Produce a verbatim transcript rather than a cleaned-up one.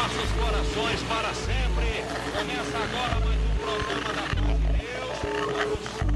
nossos corações para sempre. Começa agora mais um programa da Paz de Deus.